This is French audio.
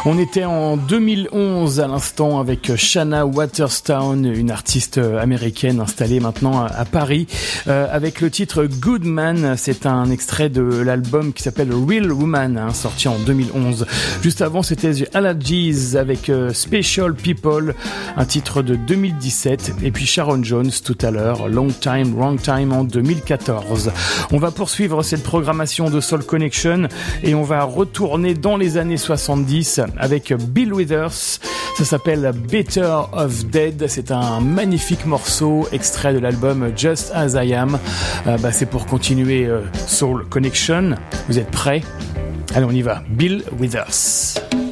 On était en 2011 à l'instant avec Shanna Waterstown, une artiste américaine installée maintenant à Paris, avec le titre Good Man. C'est un extrait de l'album qui s'appelle Real Woman, sorti en 2011. Juste avant, c'était The Allergies avec Special People, un titre de 2017. Et puis Sharon Jones tout à l'heure, Long Time, Wrong Time en 2014. On va poursuivre cette programmation de Soul Connection et on va retourner dans les années 70 avec Bill Withers. Ça s'appelle Better of Dead. C'est un magnifique morceau extrait de l'album Just As I Am. C'est pour continuer Soul Connection. Vous êtes prêts ? Allez, on y va. Bill Withers.